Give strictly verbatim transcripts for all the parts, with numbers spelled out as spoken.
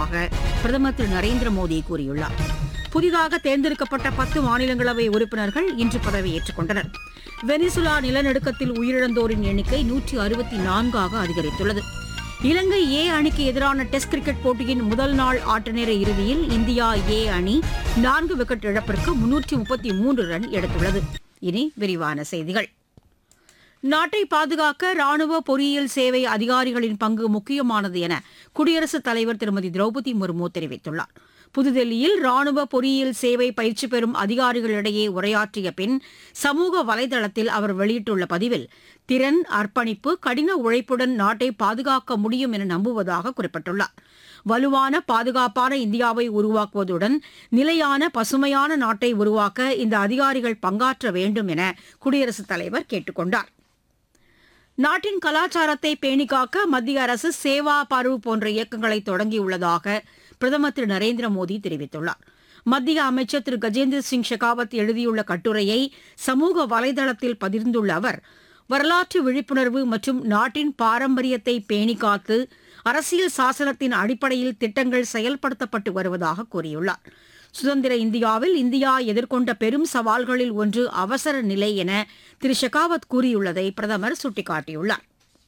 வருவதாக பிரதமர் திரு நரேந்திர மோடி கூறியுள்ளார். புதிதாக தேர்ந்தெடுக்கப்பட்ட பத்து மாநிலங்களவை உறுப்பினர்கள் இன்று பதவியேற்றுக் கொண்டனர். வெனிசுலா நிலநடுக்கத்தில் உயிரிழந்தோரின் எண்ணிக்கை நூற்றி அறுபத்தி நான்காக அதிகரித்துள்ளது. இலங்கை ஏ அணிக்கு எதிரான டெஸ்ட் கிரிக்கெட் போட்டியின் முதல் நாள் ஆட்டநேர இறுதியில் இந்தியா ஏ அணி நான்கு விக்கெட் இழப்பிற்கு முன்னூற்றி முப்பத்தி மூன்று ரன் எடுத்துள்ளது. இனி விரிவான செய்திகள். நாட்டை பாதுகாக்க ராணுவ பொறியியல் சேவை அதிகாரிகளின் பங்கு முக்கியமானது என குடியரசுத் தலைவர் திருமதி திரௌபதி முர்மு தெரிவித்துள்ளார். புதுதில்லியில் ராணுவ பொறியியல் சேவை பயிற்சி பெறும் அதிகாரிகளிடையே உரையாற்றிய பின் சமூக வலைதளத்தில் அவர் வெளியிட்டுள்ள பதிவில் திறன், அர்ப்பணிப்பு, கடின உழைப்புடன் நாட்டை பாதுகாக்க முடியும் என நம்புவதாக குறிப்பிட்டுள்ளார். வலுவான பாதுகாப்பான இந்தியாவை உருவாக்குவதுடன் நிலையான பசுமையான நாட்டை உருவாக்க இந்த அதிகாரிகள் பங்காற்ற வேண்டும் என குடியரசுத் தலைவர் கேட்டுக் கொண்டார். நாட்டின் கலாச்சாரத்தை பேணிக்காக்க மத்திய அரசு சேவா பருவ் போன்ற இயக்கங்களை தொடங்கியுள்ளதாக பிரதமர் திரு நரேந்திர மோடி தெரிவித்துள்ளார். மத்திய அமைச்சர் திரு கஜேந்திர சிங் ஷெகாவத் எழுதியுள்ள கட்டுரையை சமூக வலைதளத்தில் பகிர்ந்துள்ள அவர், வரலாற்று விழிப்புணர்வு மற்றும் நாட்டின் பாரம்பரியத்தை பேணிக்காத்து அரசியல் சாசனத்தின் அடிப்படையில் திட்டங்கள் செயல்படுத்தப்பட்டு வருவதாக கூறியுள்ளார். சுதந்திர இந்தியாவில் இந்தியா எதிர்கொண்ட பெரும் சவால்களில் ஒன்று அவசர நிலை என திரு ஷெகாவத் கூறியுள்ளதை பிரதமர் சுட்டிக்காட்டியுள்ளார்.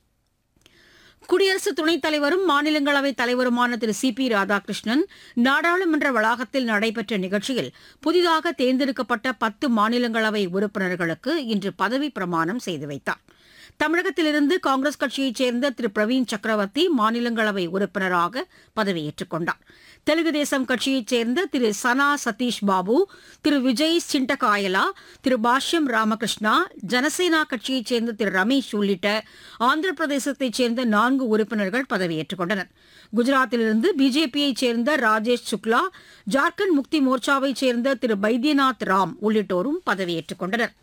குடியரசு துணைத் தலைவரும் மாநிலங்களவைத் தலைவருமான திரு சி பி ராதாகிருஷ்ணன் நாடாளுமன்ற வளாகத்தில் நடைபெற்ற நிகழ்ச்சியில் புதிதாக தேர்ந்தெடுக்கப்பட்ட பத்து மாநிலங்களவை உறுப்பினர்களுக்கு இன்று பதவிப் பிரமாணம் செய்து வைத்தார். தமிழகத்திலிருந்து காங்கிரஸ் கட்சியைச் சேர்ந்த திரு பிரவீன் சக்கரவர்த்தி மாநிலங்களவை உறுப்பினராக பதவியேற்றுக் கொண்டார். தெலுங்கு தேசம் கட்சியைச் சேர்ந்த திரு சனா சதீஷ் பாபு, திரு விஜய் சிண்டகாயலா, திரு பாஷ்யம் ராமகிருஷ்ணா, ஜனசேனா கட்சியைச் சேர்ந்த திரு ரமேஷ் உள்ளிட்ட ஆந்திர பிரதேசத்தைச் சேர்ந்த நான்கு உறுப்பினர்கள் பதவியேற்றுக் கொண்டனர். குஜராத்திலிருந்து பிஜேபியைச் சேர்ந்த ராஜேஷ் சுக்லா, ஜார்க்கண்ட் முக்தி மோர்ச்சாவைச் சேர்ந்த திரு பைத்யநாத் ராம் உள்ளிட்டோரும் பதவியேற்றுக் கொண்டனர்.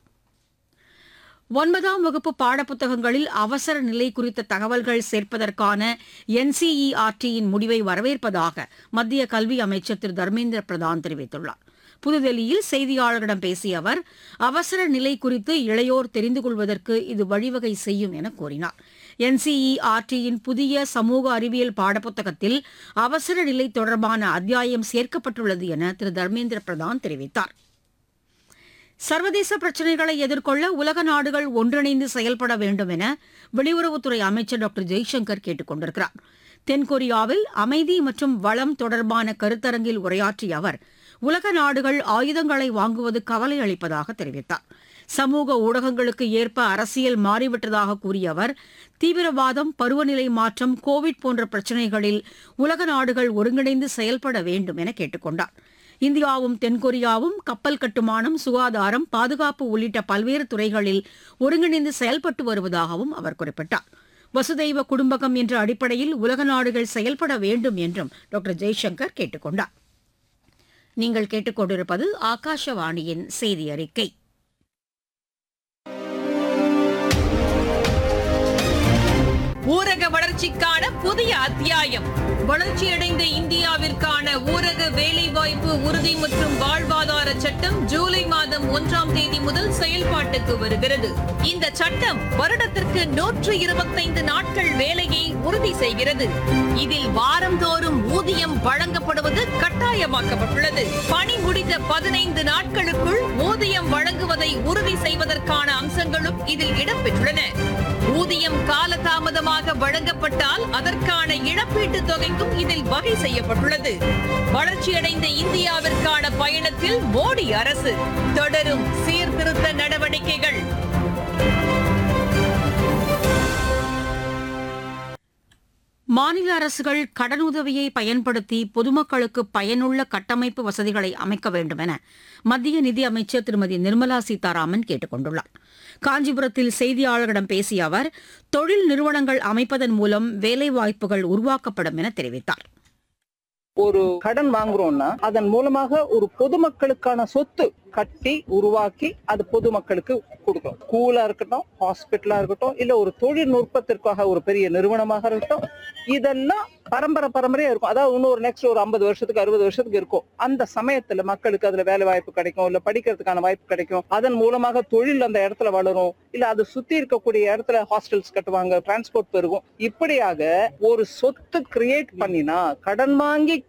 ஒன்பதாம் வகுப்பு பாடப்புத்தகங்களில் அவசர நிலை குறித்த தகவல்கள் சேர்ப்பதற்கான என்சிஇஆர்டியின் முடிவை வரவேற்பதாக மத்திய கல்வி அமைச்சர் திரு தர்மேந்திர பிரதான் தெரிவித்துள்ளார். புதுதில்லியில் செய்தியாளர்களிடம் பேசிய அவர், அவசர நிலை குறித்து இளையோர் தெரிந்து கொள்வதற்கு இது வழிவகை செய்யும் என கூறினார். என்சிஇஆர்டியின் புதிய சமூக அறிவியல் பாடப்புத்தகத்தில் அவசர நிலை தொடர்பான அத்தியாயம் சேர்க்கப்பட்டுள்ளது என திரு தர்மேந்திர பிரதான் தெரிவித்தார். சர்வதேச பிரச்சினைகளை எதிர்கொள்ள உலக நாடுகள் ஒன்றிணைந்து செயல்பட வேண்டும் என வெளியுறவுத்துறை அமைச்சர் டாக்டர் ஜெய்சங்கர் கேட்டுக் கொண்டிருக்கிறார். தென்கொரியாவில் அமைதி மற்றும் வளம் தொடர்பான கருத்தரங்கில் உரையாற்றிய அவர், உலக நாடுகள் ஆயுதங்களை வாங்குவது கவலை அளிப்பதாக தெரிவித்தார். சமூக ஊடகங்களுக்கு ஏற்ப அரசியல் மாறிவிட்டதாக கூறிய அவர், தீவிரவாதம், பருவநிலை மாற்றம், கோவிட் போன்ற பிரச்சினைகளில் உலக நாடுகள் ஒருங்கிணைந்து செயல்பட வேண்டும் என கேட்டுக் கொண்டார். இந்தியாவும் தென்கொரியாவும் கப்பல் கட்டுமானம், சுகாதாரம், பாதுகாப்பு உள்ளிட்ட பல்வேறு துறைகளில் ஒருங்கிணைந்து செயல்பட்டு வருவதாகவும் அவர் குறிப்பிட்டார். வசுதெய்வ குடும்பகம் என்ற அடிப்படையில் உலக நாடுகள் செயல்பட வேண்டும் என்றும் டாக்டர் ஜெய்சங்கர் கேட்டுக் கொண்டார். நீங்கள் கேட்டுக்கொண்டிருப்பது ஆகாஷவாணியின் செய்தி அறிக்கை. ஊரக வளர்ச்சிக்கான புதிய அத்தியாயம். வளர்ச்சியடைந்த இந்தியாவிற்கான ஊரக வேலைவாய்ப்பு உறுதி மற்றும் வாழ்வாதார சட்டம் ஜூலை மாதம் ஒன்றாம் தேதி முதல் செயல்பாட்டுக்கு வருகிறது. இந்த சட்டம் வருடத்திற்கு நூற்று இருபத்தைந்து நாட்கள் வேலையை உறுதி செய்கிறது. இதில் வாரந்தோறும் ஊதியம் வழங்கப்படுவது கட்டாயமாக்கப்பட்டுள்ளது. பணி முடிந்த பதினைந்து நாட்களுக்குள் ஊதியம் வழங்குவதை உறுதி செய்வதற்கான அம்சங்களும் இதில் இடம்பெற்றுள்ளன. ஊதியம் காலதாமதமாக வழங்கப்பட்டால் அதற்கான இழப்பீட்டுத் தொகைக்கும் இதில் வகை செய்யப்பட்டுள்ளது. வளர்ச்சியடைந்த இந்தியாவிற்கான பயணத்தில் மோடி அரசு தொடரும் சீர்திருத்த நடவடிக்கைகள். மாநில அரசுகள் கடனுதவியை பயன்படுத்தி பொதுமக்களுக்கு பயனுள்ள கட்டமைப்பு வசதிகளை அமைக்க வேண்டும் என மத்திய நிதி அமைச்சர் திருமதி நிர்மலா சீதாராமன் கேட்டுக் கொண்டுள்ளார். காஞ்சிபுரத்தில் செய்தியாளர்களிடம் பேசிய அவர், தொழில் நிறுவனங்கள் அமைப்பதன் மூலம் வேலைவாய்ப்புகள் உருவாக்கப்படும் என தெரிவித்தார். ஒரு கடன் வாங்குறோம்னா அதன் மூலமாக ஒரு பொதுமக்களுக்கான சொத்து கட்டி உருவாக்கி அது பொதுமக்களுக்கு கொடுக்கணும். ஸ்கூலா இருக்கட்டும், ஹாஸ்பிட்டலா இருக்கட்டும், இல்ல ஒரு தொழில்நுட்பத்திற்காக ஒரு பெரிய நிறுவனமாக இருக்கட்டும், இதெல்லாம் பரம்பரை பரம்பரையா இருக்கும். அதாவது இன்னும் ஒரு நெக்ஸ்ட் ஒரு ஐம்பது வருஷத்துக்கு அறுபது வருஷத்துக்கு இருக்கும். அந்த சமயத்துல மக்களுக்கு அதுல வேலை வாய்ப்பு கிடைக்கும், இல்ல படிக்கிறதுக்கான வாய்ப்பு கிடைக்கும். அதன் மூலமாக தொழில் அந்த இடத்துல வளரும், இல்ல அது சுத்தி இருக்கக்கூடிய இடத்துல ஹாஸ்டல்ஸ் கட்டுவாங்க, டிரான்ஸ்போர்ட் பெருகும். இப்படியாக ஒரு சொத்து கிரியேட் பண்ணினா, கடன் வாங்கி